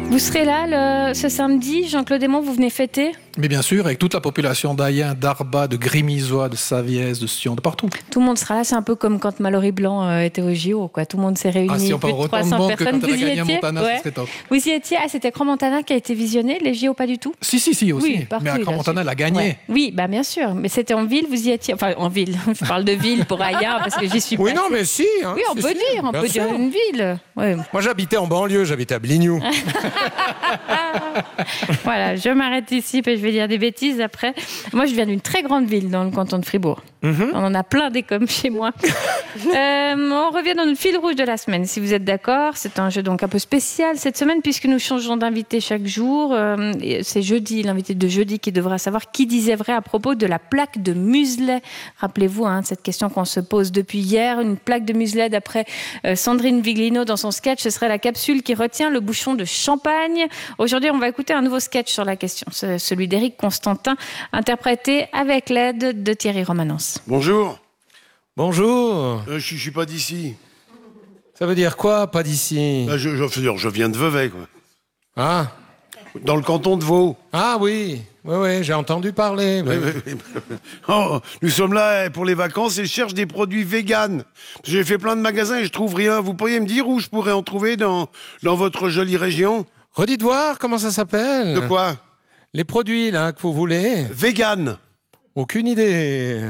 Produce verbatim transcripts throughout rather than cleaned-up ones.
Vous serez là le, ce samedi, Jean-Claude Desmonts, vous venez fêter ? Mais bien sûr, avec toute la population d'Ayen, d'Arba, de Grimysois, de Saviès, de Sion, de partout. Tout le monde sera là, c'est un peu comme quand Mallory Blanc euh, était au J O, quoi. Tout le monde s'est réuni, ah, si on plus de trois cents personnes. Vous y étiez ? Ouais. Vous y étiez ? Ah, c'était Crans-Montana qui a été visionné, les J O pas du tout ? Si, si, si, aussi. Oui, partout, mais à Crans-Montana, elle a gagné. Ouais. Oui, bah bien sûr. Mais c'était en ville, vous y étiez ? Enfin, en ville. Je parle de ville pour Ayen, parce que j'y suis Oui, passée. non, mais si. Hein, oui, on si, peut si, dire, on peut sûr. dire une ville. Ouais. Moi, j'habitais en banlieue, j'habitais à Blignoux. Voilà, je m'arrête ici, puis je vais dire des bêtises après. Moi, je viens d'une très grande ville dans le canton de Fribourg. Mm-hmm. On en a plein des comme chez moi. euh, on revient dans le fil rouge de la semaine, si vous êtes d'accord. C'est un jeu donc un peu spécial cette semaine, puisque nous changeons d'invité chaque jour. Euh, c'est jeudi, l'invité de jeudi qui devra savoir qui disait vrai à propos de la plaque de muselet. Rappelez-vous, hein, cette question qu'on se pose depuis hier. Une plaque de muselet, d'après euh, Sandrine Viglino dans son sketch, ce serait la capsule qui retient le bouchon de champagne. Aujourd'hui, on va écouter un nouveau sketch sur la question, c'est celui d'Éric Constantin, interprété avec l'aide de Thierry Romanence. Bonjour. Bonjour. Euh, je, je suis pas d'ici. Ça veut dire quoi, pas d'ici ? euh, je, je, je viens de Vevey, quoi. Ah. Dans le canton de Vaud. Ah oui, oui, oui, j'ai entendu parler. Oui, oui, oui. Oh, nous sommes là pour les vacances et je cherche des produits véganes. J'ai fait plein de magasins et je trouve rien. Vous pourriez me dire où je pourrais en trouver dans, dans votre jolie région ? Redites voir comment ça s'appelle. De quoi ? Les produits là que vous voulez. Vegan. Aucune idée.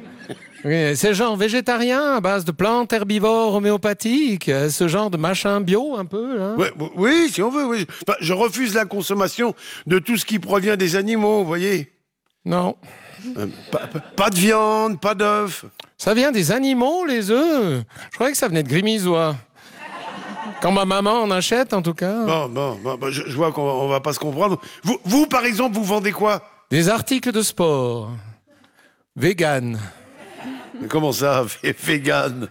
Oui, c'est genre végétarien à base de plantes herbivores homéopathiques, ce genre de machin bio un peu. Hein. Ouais, oui, si on veut. Oui. Enfin, je refuse la consommation de tout ce qui provient des animaux, vous voyez. Non. Euh, pas, pas de viande, pas d'œufs. Ça vient des animaux, les œufs. Je croyais que ça venait de Grimysois. Quand ma maman en achète, en tout cas. Bon, bon, bon, bon je, je vois qu'on va, on va pas se comprendre. Vous, vous, par exemple, vous vendez quoi ? Des articles de sport. Vegan. Mais comment ça, vegan ?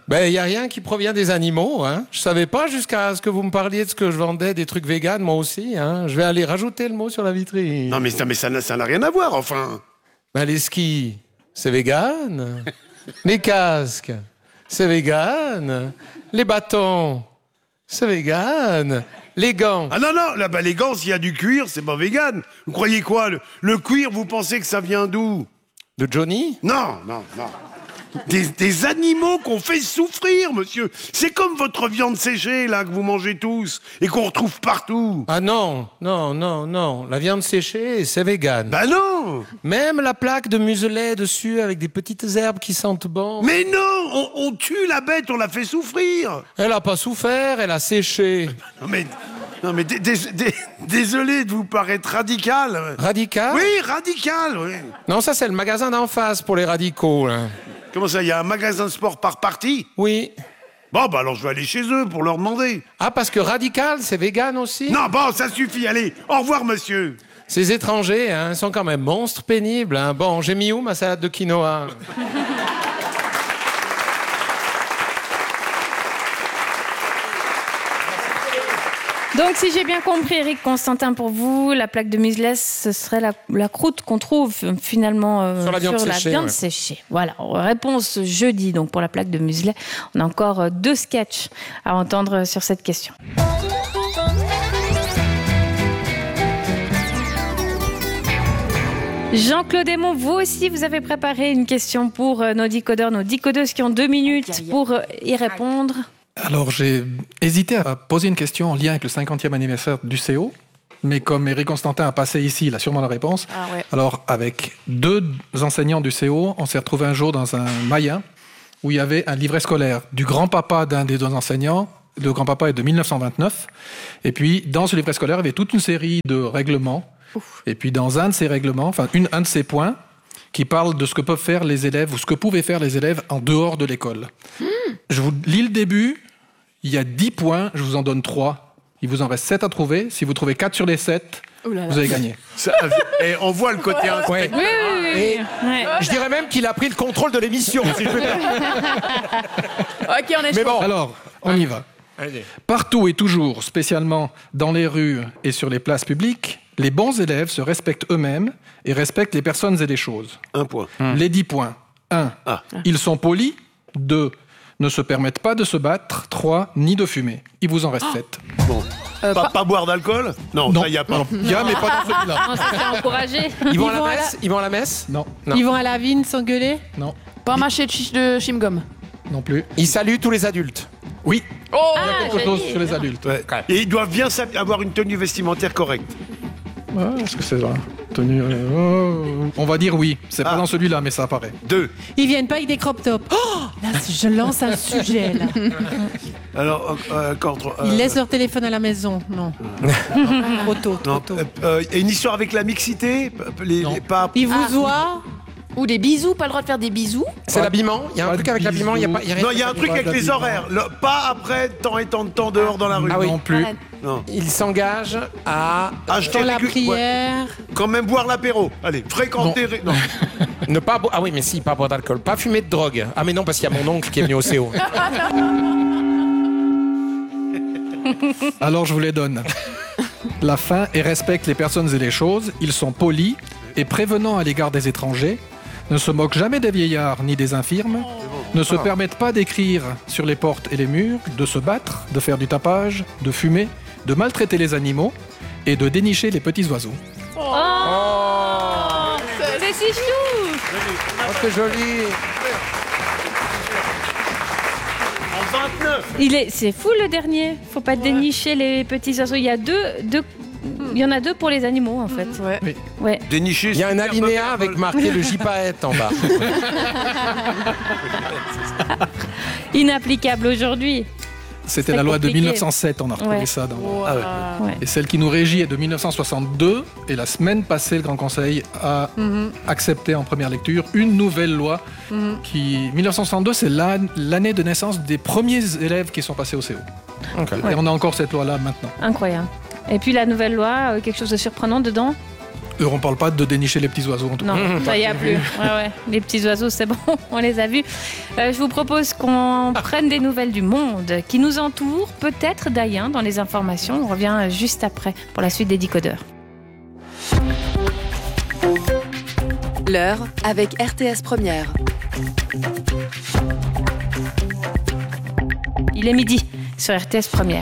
Ben, il n'y a rien qui provient des animaux, hein. Je savais pas jusqu'à ce que vous me parliez de ce que je vendais, des trucs vegan, moi aussi, hein. Je vais aller rajouter le mot sur la vitrine. Non, mais ça, mais ça, n'a, ça n'a rien à voir, enfin. Ben, les skis, c'est vegan. Les casques, c'est vegan. Les bâtons, c'est vegan. Les gants. Ah non, non, là, bah, les gants, s'il y a du cuir, c'est pas vegan. Vous croyez quoi ? Le, le cuir, vous pensez que ça vient d'où ? De Johnny ? Non, non, non. Des, des animaux qu'on fait souffrir, monsieur. C'est comme votre viande séchée, là, que vous mangez tous et qu'on retrouve partout. Ah non, non, non, non. La viande séchée, c'est vegan. Bah non. Même la plaque de muselet dessus avec des petites herbes qui sentent bon. Mais non, on, on tue la bête, on la fait souffrir. Elle a pas souffert, elle a séché. Non mais, non mais dé, dé, dé, désolé de vous paraître radical. Radical ? Oui, radical, oui. Non, ça c'est le magasin d'en face pour les radicaux, là. Comment ça, il y a un magasin de sport par partie ? Oui. Bon, bah alors je vais aller chez eux pour leur demander. Ah, parce que radical, c'est vegan aussi ? Non, bon, ça suffit, allez, au revoir, monsieur. Ces étrangers, hein, sont quand même monstres pénibles. Hein. Bon, j'ai mis où ma salade de quinoa ? Donc, si j'ai bien compris, Éric Constantin, pour vous, la plaque de muselet, ce serait la, la croûte qu'on trouve finalement euh, sur la viande, sur séchée, la viande ouais. séchée. Voilà, réponse jeudi donc pour la plaque de muselet. On a encore euh, deux sketchs à entendre sur cette question. Jean-Claude Desmonts, vous aussi, vous avez préparé une question pour euh, nos décodeurs, nos décodeuses qui ont deux minutes pour euh, y répondre. Alors, j'ai hésité à poser une question en lien avec le cinquantième anniversaire du C O, mais comme Éric Constantin a passé ici, il a sûrement la réponse. Ah ouais. Alors, avec deux enseignants du C O, on s'est retrouvés un jour dans un Mayen où il y avait un livret scolaire du grand-papa d'un des deux enseignants. Le grand-papa est de dix-neuf cent vingt-neuf. Et puis, dans ce livret scolaire, il y avait toute une série de règlements. Ouf. Et puis, dans un de ces règlements, enfin, une, un de ces points, qui parle de ce que peuvent faire les élèves, ou ce que pouvaient faire les élèves en dehors de l'école. Mmh. Je vous lis le début. Il y a dix points, je vous en donne trois. Il vous en reste sept à trouver. Si vous trouvez quatre sur les sept, vous avez gagné. Ça, et on voit le côté ouais. Oui, oui, oui. Et ouais. Je dirais même qu'il a pris le contrôle de l'émission. Si je peux dire. Ok, on est Mais chaud. bon, alors, on y va. Allez. Partout et toujours, spécialement dans les rues et sur les places publiques, les bons élèves se respectent eux-mêmes et respectent les personnes et les choses. Un point. Hum. Les dix points. Un, ah. Ils sont polis. Deux, ne se permettent pas de se battre. Trois, ni de fumer. Il vous en reste sept. Bon. Euh, pas, pas... pas boire d'alcool? Non, non. ça, il n'y a pas. Il y a, mais pas dans celui-là. Non, ça fait encourager. Ils, Ils vont à vont la à messe la- Ils vont à la messe? Non. Non. Ils vont à la vigne s'engueuler? Non. Pas mâcher de, chi- de chewing-gum? Non plus. Ils saluent tous les adultes. Oui. Oh Il y a quelque chose joli. sur les adultes. Ouais. Et ils doivent bien s'hab- avoir une tenue vestimentaire correcte. Ouais, est-ce que c'est là tenue euh, oh, on va dire oui. C'est Ah. pas dans celui-là, mais ça apparaît. Deux. Ils viennent pas avec des crop tops. Oh là, je lance un sujet, là. Alors, euh, contre. euh, Ils laissent leur téléphone à la maison. Non. Trop tôt, trop Non, tôt. euh, euh, et une histoire avec la mixité les, Non. les- pas... Ils vous Ah. voient? Ou des bisous, pas le droit de faire des bisous. C'est Pas- l'habillement. Il y a un pas truc de avec l'habillement. Il y a pas. bisous. il y a rien- Non, il y a un truc Pas avec les d'habillement. horaires. Le- pas après tant et tant de temps dehors dans la rue. Ah oui. Non plus. Voilà. Non. Ils s'engagent à Acheter Dans la régu- ouais. prière. Quand même boire l'apéro. Allez, fréquenter. ré- Non. ne pas boire. Ah oui, mais si, pas boire d'alcool. Pas fumer de drogue. Ah mais non, parce qu'il y a mon oncle qui est venu au C O. Alors je vous les donne. La faim et respecte les personnes et les choses. Ils sont polis et prévenants à l'égard des étrangers. Ne se moquent jamais des vieillards ni des infirmes. Ne se permettent pas d'écrire sur les portes et les murs, de se battre, de faire du tapage, de fumer, de maltraiter les animaux et de dénicher les petits oiseaux. Oh, c'est si chou. Oh, c'est joli. En vingt-neuf. Il est, c'est fou le dernier. Faut pas dénicher les petits oiseaux. Il y a deux, deux, il y en a deux pour les animaux en fait. Ouais. Ouais. Dénicher. Il y a un super alinéa bonne- avec marqué le J-Paët en bas. Inapplicable aujourd'hui. C'était C'est la loi de compliqué. mille neuf cent sept, on a retrouvé Ouais. ça. Dans... Ah ouais. Ouais. Et celle qui nous régit est de mille neuf cent soixante-deux. Et la semaine passée, le Grand Conseil a accepté en première lecture une nouvelle loi qui... mille neuf cent soixante-deux, c'est l'an- l'année de naissance des premiers élèves qui sont passés au C O. Ok. Et on a encore cette loi-là maintenant. Incroyable. Et puis la nouvelle loi, euh, quelque chose de surprenant dedans? Eux, on parle pas de dénicher les petits oiseaux en tout cas. Non, ça y a plus. Ouais, ouais. Les petits oiseaux, c'est bon, on les a vus. Euh, je vous propose qu'on prenne des nouvelles du monde qui nous entoure, peut-être d'Ayen dans les informations. On revient juste après pour la suite des décodeurs. L'heure avec R T S Première. Il est midi sur R T S Première.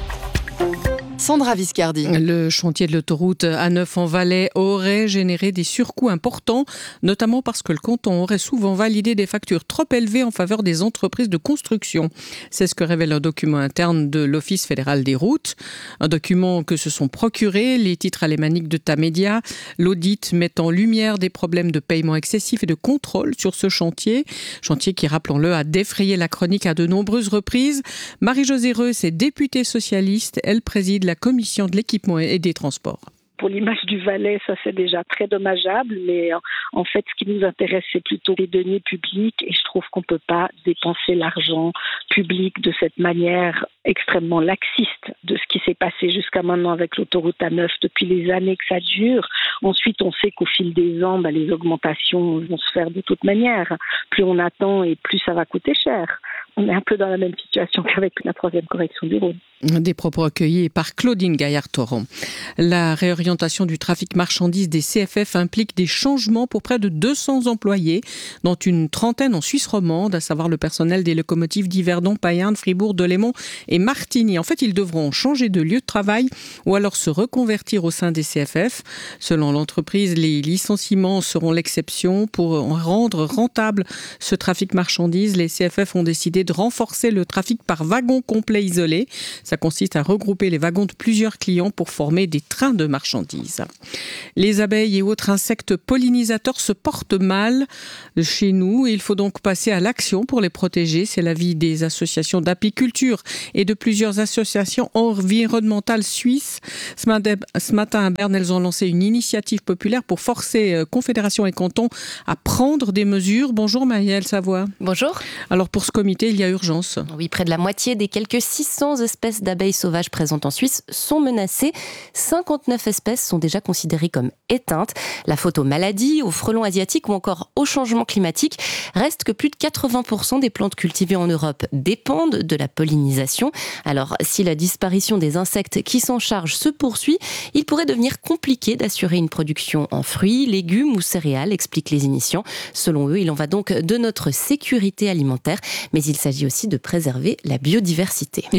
Sandra Viscardi. Le chantier de l'autoroute A neuf en Valais aurait généré des surcoûts importants, notamment parce que le canton aurait souvent validé des factures trop élevées en faveur des entreprises de construction. C'est ce que révèle un document interne de l'Office fédéral des routes. Un document que se sont procurés les titres alémaniques de Tamedia. L'audit met en lumière des problèmes de paiement excessif et de contrôle sur ce chantier. Chantier qui, rappelons-le, a défrayé la chronique à de nombreuses reprises. Marie-Josée Reus est députée socialiste. Elle préside la commission de l'équipement et des transports. Pour l'image du Valais, ça c'est déjà très dommageable, mais en fait, ce qui nous intéresse, c'est plutôt les deniers publics, et je trouve qu'on ne peut pas dépenser l'argent public de cette manière extrêmement laxiste de ce qui s'est passé jusqu'à maintenant avec l'autoroute A neuf depuis les années que ça dure. Ensuite, on sait qu'au fil des ans, bah, les augmentations vont se faire de toute manière. Plus on attend et plus ça va coûter cher. On est un peu dans la même situation qu'avec la troisième correction du Rhône. Des propos recueillis par Claudine Gaillard-Toron. La réorientation du trafic marchandises des C F F implique des changements pour près de deux cents employés, dont une trentaine en Suisse romande, à savoir le personnel des locomotives d'Yverdon, Payerne, Fribourg, Delémont et Martigny. En fait, ils devront changer de lieu de travail ou alors se reconvertir au sein des C F F. Selon l'entreprise, les licenciements seront l'exception. Pour rendre rentable ce trafic marchandises, les C F F ont décidé de renforcer le trafic par wagon complet isolé. Ça consiste à regrouper les wagons de plusieurs clients pour former des trains de marchandises. Les abeilles et autres insectes pollinisateurs se portent mal chez nous et il faut donc passer à l'action pour les protéger. C'est l'avis des associations d'apiculture et de plusieurs associations environnementales suisses. Ce matin, ce matin à Berne, elles ont lancé une initiative populaire pour forcer Confédération et cantons à prendre des mesures. Bonjour Maëlle Savoie. Bonjour. Alors pour ce comité, il y a urgence. Oui, près de la moitié des quelques six cents espèces d'abeilles sauvages présentes en Suisse sont menacées. cinquante-neuf espèces sont déjà considérées comme éteintes. La faute aux maladies, aux frelons asiatiques ou encore au changement climatique reste que plus de quatre-vingts pour cent des plantes cultivées en Europe dépendent de la pollinisation. Alors, si la disparition des insectes qui s'en chargent se poursuit, il pourrait devenir compliqué d'assurer une production en fruits, légumes ou céréales, expliquent les initiants. Selon eux, il en va donc de notre sécurité alimentaire, mais il s'agit aussi de préserver la biodiversité. Et que demande le texte ?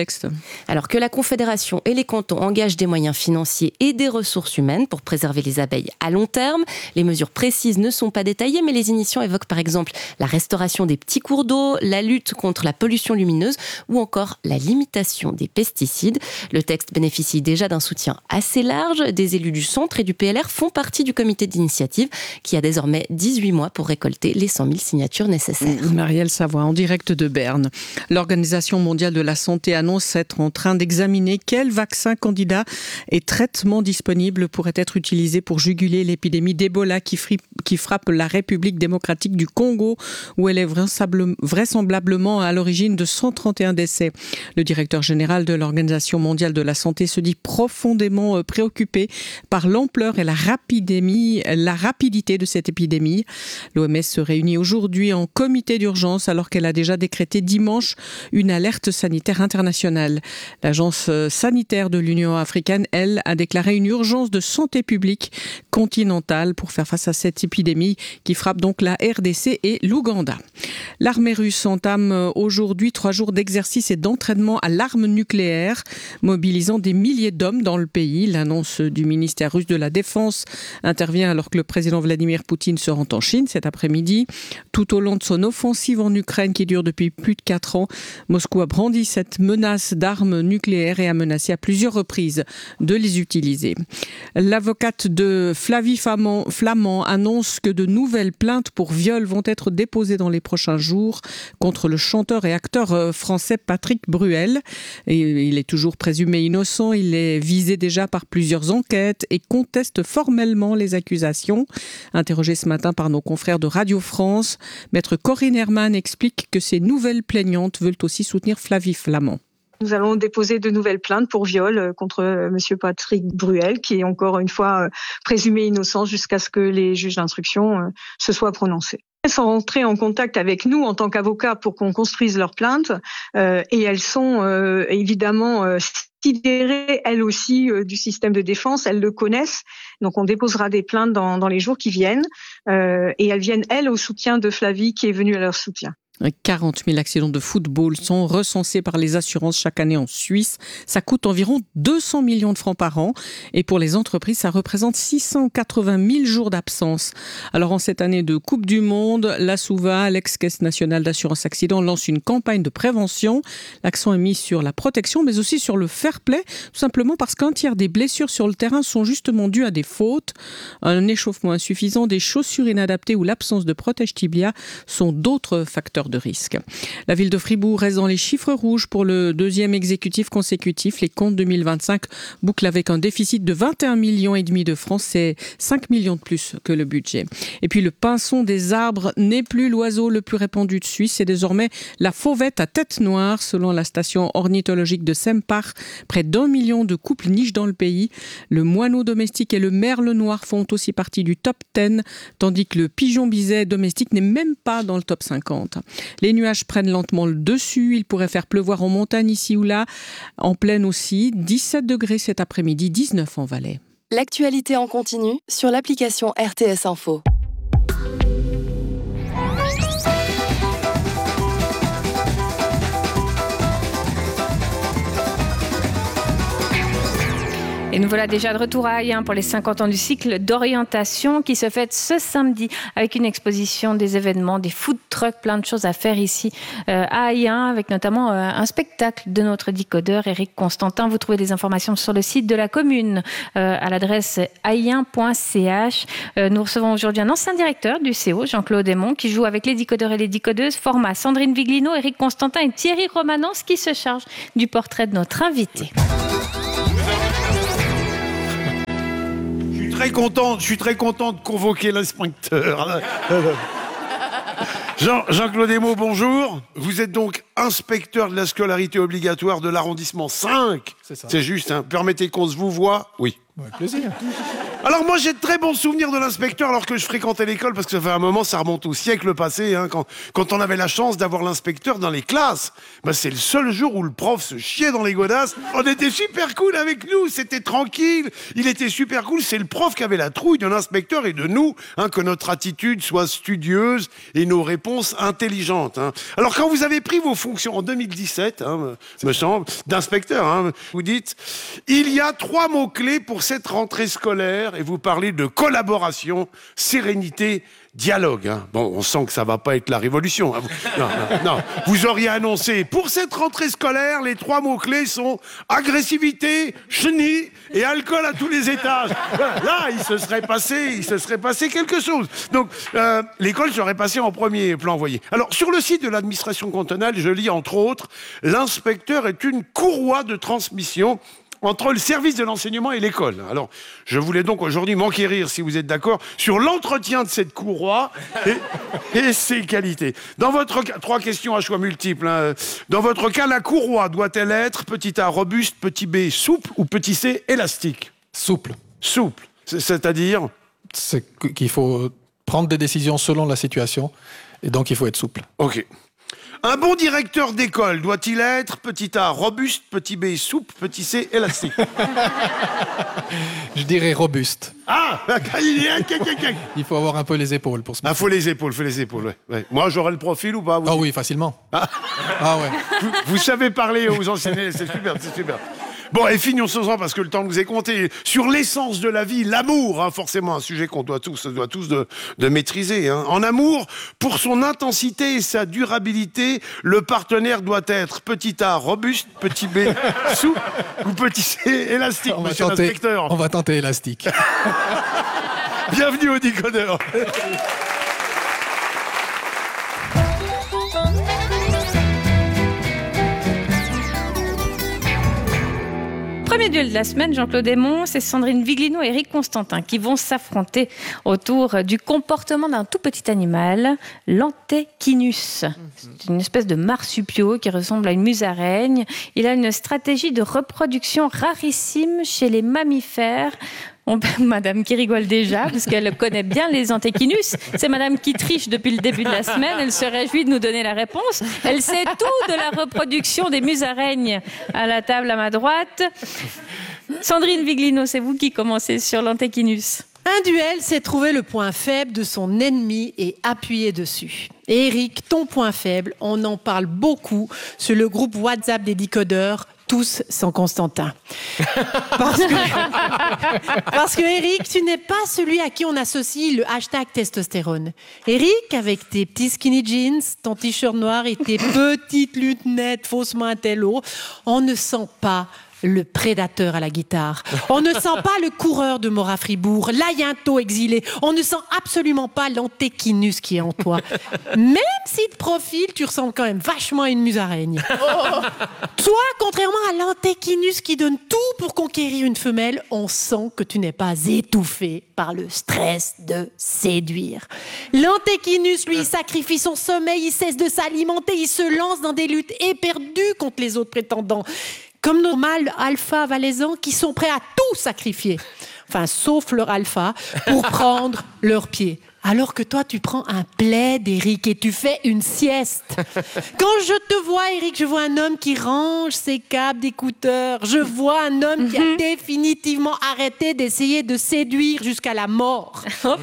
texte. Alors que la Confédération et les cantons engagent des moyens financiers et des ressources humaines pour préserver les abeilles à long terme. Les mesures précises ne sont pas détaillées, mais les initiants évoquent par exemple la restauration des petits cours d'eau, la lutte contre la pollution lumineuse ou encore la limitation des pesticides. Le texte bénéficie déjà d'un soutien assez large. Des élus du centre et du P L R font partie du comité d'initiative qui a désormais dix-huit mois pour récolter les cent mille signatures nécessaires. Marielle Savoie, en direct de Berne. L'Organisation mondiale de la santé annonce être en train d'examiner quels vaccins candidats et traitements disponibles pourraient être utilisés pour juguler l'épidémie d'Ebola qui, fri- qui frappe la République démocratique du Congo, où elle est vraisemblablement à l'origine de cent trente et un décès. Le directeur général de l'Organisation mondiale de la santé se dit profondément préoccupé par l'ampleur et la, rapidémie, la rapidité de cette épidémie. L'O M S se réunit aujourd'hui en comité d'urgence alors qu'elle a déjà décrété dimanche une alerte sanitaire internationale. L'agence sanitaire de l'Union africaine, elle, a déclaré une urgence de santé publique continentale pour faire face à cette épidémie qui frappe donc la R D C et l'Ouganda. L'armée russe entame aujourd'hui trois jours d'exercice et d'entraînement à l'arme nucléaire, mobilisant des milliers d'hommes dans le pays. L'annonce du ministère russe de la Défense intervient alors que le président Vladimir Poutine se rend en Chine cet après-midi. Tout au long de son offensive en Ukraine qui dure depuis plus de quatre ans, Moscou a brandi cette menace d'armes nucléaires et a menacé à plusieurs reprises de les utiliser. L'avocate de Flavie Flament annonce que de nouvelles plaintes pour viol vont être déposées dans les prochains jours contre le chanteur et acteur français Patrick Bruel. Et il est toujours présumé innocent, il est visé déjà par plusieurs enquêtes et conteste formellement les accusations. Interrogé ce matin par nos confrères de Radio France, maître Corinne Herman explique que ces nouvelles plaignantes veulent aussi soutenir Flavie Flament. Nous allons déposer de nouvelles plaintes pour viol contre monsieur Patrick Bruel, qui est encore une fois présumé innocent jusqu'à ce que les juges d'instruction se soient prononcés. Elles sont rentrées en contact avec nous en tant qu'avocats pour qu'on construise leurs plaintes euh, et elles sont euh, évidemment euh, sidérées, elles aussi, euh, du système de défense. Elles le connaissent. Donc on déposera des plaintes dans, dans les jours qui viennent euh, et elles viennent, elles, au soutien de Flavie qui est venue à leur soutien. quarante mille accidents de football sont recensés par les assurances chaque année en Suisse. Ça coûte environ deux cents millions de francs par an. Et pour les entreprises, ça représente six cent quatre-vingt mille jours d'absence. Alors en cette année de Coupe du Monde, la SUVA, l'ex-Caisse nationale d'assurance accident, lance une campagne de prévention. L'accent est mis sur la protection, mais aussi sur le fair play, tout simplement parce qu'un tiers des blessures sur le terrain sont justement dues à des fautes. Un échauffement insuffisant, des chaussures inadaptées ou l'absence de protège-tibia sont d'autres facteurs de risque. La ville de Fribourg reste dans les chiffres rouges pour le deuxième exécutif consécutif. Les comptes deux mille vingt-cinq bouclent avec un déficit de vingt et un virgule cinq millions de francs. C'est cinq millions de plus que le budget. Et puis le pinson des arbres n'est plus l'oiseau le plus répandu de Suisse. C'est désormais la fauvette à tête noire. Selon la station ornithologique de Sempach, près d'un million de couples nichent dans le pays. Le moineau domestique et le merle noir font aussi partie du top dix, tandis que le pigeon biset domestique n'est même pas dans le top cinquante. Les nuages prennent lentement le dessus. Il pourrait faire pleuvoir en montagne ici ou là. En plaine aussi. dix-sept degrés cet après-midi, dix-neuf en Valais. L'actualité en continu sur l'application R T S Info. Et nous voilà déjà de retour à Ayen pour les cinquante ans du cycle d'orientation qui se fête ce samedi avec une exposition, des événements, des food trucks, plein de choses à faire ici euh, à Ayen, avec notamment euh, un spectacle de notre décodeur Éric Constantin. Vous trouvez des informations sur le site de la commune euh, à l'adresse ayen point c h. Euh, nous recevons aujourd'hui un ancien directeur du C O, Jean-Claude Aymon, qui joue avec les décodeurs et les décodeuses, format Sandrine Viglino, Éric Constantin et Thierry Romanence qui se charge du portrait de notre invité. Très content, je suis très content de convoquer l'inspecteur. Jean, Jean-Claude Aymon, bonjour. Vous êtes donc inspecteur de la scolarité obligatoire de l'arrondissement cinq. C'est ça. C'est juste, hein. Permettez qu'on se vous voie. Oui. Avec plaisir. Alors moi j'ai de très bons souvenirs de l'inspecteur alors que je fréquentais l'école parce que ça fait un moment, ça remonte au siècle passé, hein, quand, quand on avait la chance d'avoir l'inspecteur dans les classes. Ben, c'est le seul jour où le prof se chiait dans les godasses. On était super cool avec nous, c'était tranquille, il était super cool. C'est le prof qui avait la trouille de l'inspecteur et de nous, hein, que notre attitude soit studieuse et nos réponses intelligentes. Hein. Alors quand vous avez pris vos fonctions en deux mille dix-sept, hein, me semble, d'inspecteur, hein, vous dites, il y a trois mots-clés pour cette rentrée scolaire et vous parlez de collaboration, sérénité, dialogue. Hein. Bon, on sent que ça va pas être la révolution. Hein. Non, non, non. Vous auriez annoncé, pour cette rentrée scolaire, les trois mots-clés sont agressivité, chenille et alcool à tous les étages. Là, il se serait passé, il se serait passé quelque chose. Donc, euh, l'école serait passée en premier plan, voyez. Alors, sur le site de l'administration cantonale, je lis entre autres, l'inspecteur est une courroie de transmission entre le service de l'enseignement et l'école. Alors, je voulais donc aujourd'hui m'enquérir, si vous êtes d'accord, sur l'entretien de cette courroie et, et ses qualités. Dans votre cas, trois questions à choix multiples. Hein. Dans votre cas, la courroie doit-elle être petit A robuste, petit B souple ou petit C élastique? Souple. Souple. C'est-à-dire? C'est qu'il faut prendre des décisions selon la situation et donc il faut être souple. Ok. Un bon directeur d'école doit-il être petit A robuste, petit B souple, petit C élastique? Je dirais robuste. Ah, il faut avoir un peu les épaules pour se mettre. Ah, faut les épaules, faut les épaules, ouais. ouais. Moi, j'aurais le profil ou pas? Ah oui, facilement. Ah, ah ouais. Vous, vous savez parler aux enseignants, c'est super, c'est super. Bon, et finissons-en parce que le temps nous est compté. Sur l'essence de la vie, l'amour, hein, forcément un sujet qu'on doit tous, doit tous de, de maîtriser. Hein. En amour, pour son intensité et sa durabilité, le partenaire doit être petit A robuste, petit B souple ou petit C élastique, on va monsieur tenter, l'inspecteur. On va tenter élastique. Bienvenue au Décodeur. Premier duel de la semaine, Jean-Claude Aymon, c'est Sandrine Viglino et Éric Constantin qui vont s'affronter autour du comportement d'un tout petit animal, l'Antechinus. C'est une espèce de marsupio qui ressemble à une musaraigne. Il a une stratégie de reproduction rarissime chez les mammifères. On, madame qui rigole déjà, parce qu'elle connaît bien les Antechinus. C'est madame qui triche depuis le début de la semaine. Elle se réjouit de nous donner la réponse. Elle sait tout de la reproduction des musaraignes à la table à ma droite. Sandrine Viglino, c'est vous qui commencez sur l'Antechinus. Un duel, c'est trouver le point faible de son ennemi et appuyer dessus. Et Eric, ton point faible, on en parle beaucoup sur le groupe WhatsApp des décodeurs, tous sans Constantin. Parce que, parce que Eric, tu n'es pas celui à qui on associe le hashtag testostérone. Eric, avec tes petits skinny jeans, ton t-shirt noir et tes petites lunettes faussement intello, on ne sent pas le prédateur à la guitare. On ne sent pas le coureur de Mora Fribourg, l'Aïnto exilé. On ne sent absolument pas l'Antechinus qui est en toi. Même si de profil, tu ressembles quand même vachement à une musaraigne. Oh. Toi, contrairement à l'Antechinus qui donne tout pour conquérir une femelle, on sent que tu n'es pas étouffé par le stress de séduire. L'Antechinus, lui, il sacrifie son sommeil, il cesse de s'alimenter, il se lance dans des luttes éperdues contre les autres prétendants. Comme nos mâles alpha valaisans qui sont prêts à tout sacrifier, enfin sauf leur alpha, pour prendre leur pied. Alors que toi, tu prends un plaid, Eric, et tu fais une sieste. Quand je te vois, Eric, je vois un homme qui range ses câbles d'écouteurs. Je vois un homme qui a définitivement arrêté d'essayer de séduire jusqu'à la mort.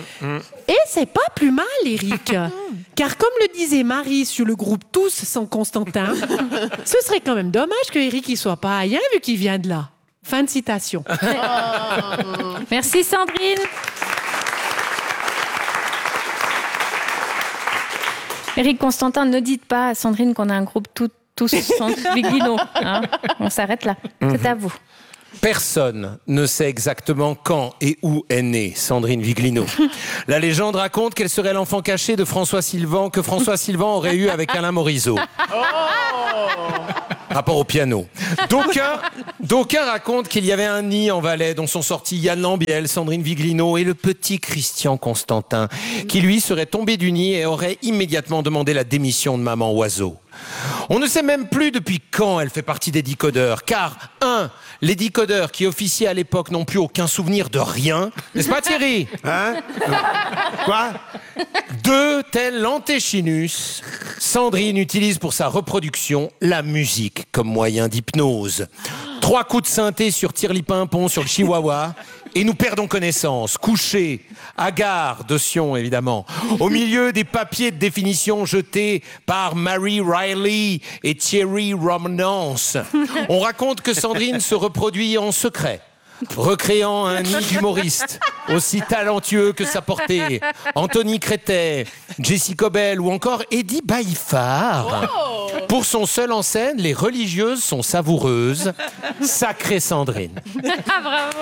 Et c'est pas plus mal, Eric. Car comme le disait Marie sur le groupe Tous sans Constantin, ce serait quand même dommage que Eric ne soit pas aïen vu qu'il vient de là. Fin de citation. Merci Sandrine. Éric Constantin, ne dites pas à Sandrine qu'on a un groupe tout, tous sans Viglino. Hein, on s'arrête là. C'est à vous. Personne ne sait exactement quand et où est née Sandrine Viglino. La légende raconte qu'elle serait l'enfant caché de François Sylvan, que François Sylvan aurait eu avec Alain Morisot. Rapport au piano. D'aucuns, d'aucuns racontent qu'il y avait un nid en Valais dont sont sortis Yann Lambiel, Sandrine Viglino et le petit Christian Constantin, qui lui serait tombé du nid et aurait immédiatement demandé la démission de maman Oiseau. On ne sait même plus depuis quand elle fait partie des décodeurs, car un, les décodeurs qui officiaient à l'époque n'ont plus aucun souvenir de rien, n'est-ce pas Thierry? Hein? Quoi? Deux, tel l'Antechinus, Sandrine utilise pour sa reproduction la musique comme moyen d'hypnose. Trois coups de synthé sur Tirli-Pimpon, sur le Chihuahua, et nous perdons connaissance, couchés, hagards de Sion évidemment, au milieu des papiers de définition jetés par Mary Riley et Thierry Romnance. On raconte que Sandrine se reproduit en secret, recréant un nid d'humoristes aussi talentueux que sa portée. Anthony Crétet, Jessie Cobel ou encore Eddie Baïfard. Oh. Pour son seul en scène, les religieuses sont savoureuses. Sacrée Sandrine. Ah, bravo.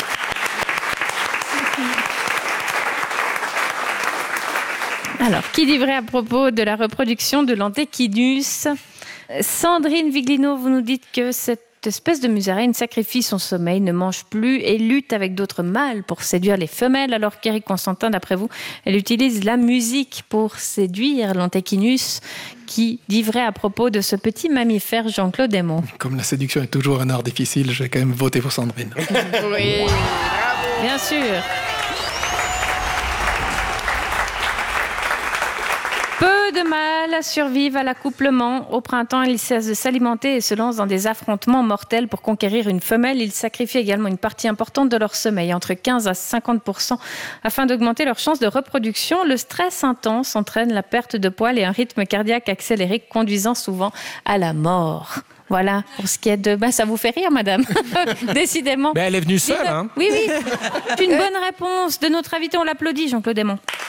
Alors, qui dit vrai à propos de la reproduction de l'Antechinus? Sandrine Viglino, vous nous dites que cette espèce de musaraigne sacrifie son sommeil, ne mange plus et lutte avec d'autres mâles pour séduire les femelles, alors qu'Éric Constantin, d'après vous, elle utilise la musique pour séduire l'Antechinus. Qui dit vrai à propos de ce petit mammifère, Jean-Claude Desmond? Comme la séduction est toujours un art difficile, je vais quand même voter pour Sandrine. Oui, bien sûr. Peu de mâles survivent à l'accouplement. Au printemps, ils cessent de s'alimenter et se lancent dans des affrontements mortels pour conquérir une femelle. Ils sacrifient également une partie importante de leur sommeil, entre quinze à cinquante pour cent, afin d'augmenter leurs chances de reproduction. Le stress intense entraîne la perte de poils et un rythme cardiaque accéléré, conduisant souvent à la mort. Voilà, pour ce qui est de... Ben, ça vous fait rire, madame. Décidément. Ben, elle est venue seule, hein. Oui, oui. Une bonne réponse de notre invité. On l'applaudit, Jean-Claude Desmond.